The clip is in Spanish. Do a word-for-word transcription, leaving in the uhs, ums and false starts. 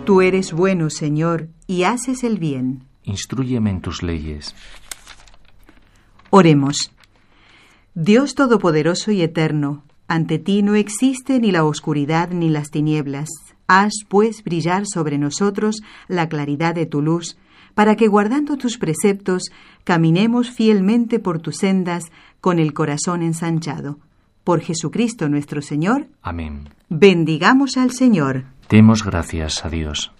Tú eres bueno, Señor, y haces el bien. Instrúyeme en tus leyes. Oremos. Dios Todopoderoso y Eterno, ante ti no existe ni la oscuridad ni las tinieblas. Haz, pues, brillar sobre nosotros la claridad de tu luz, para que, guardando tus preceptos, caminemos fielmente por tus sendas con el corazón ensanchado. Por Jesucristo nuestro Señor. Amén. Bendigamos al Señor. Demos gracias a Dios.